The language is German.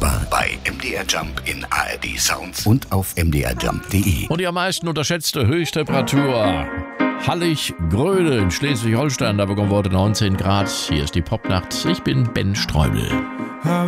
Abrufbar bei MDR Jump in ARD Sounds und auf mdrjump.de. Und die am meisten unterschätzte Höchsttemperatur. Hallig-Gröde in Schleswig-Holstein, da bekommen wir heute 19 Grad. Hier ist die Popnacht. Ich bin Ben Streubel.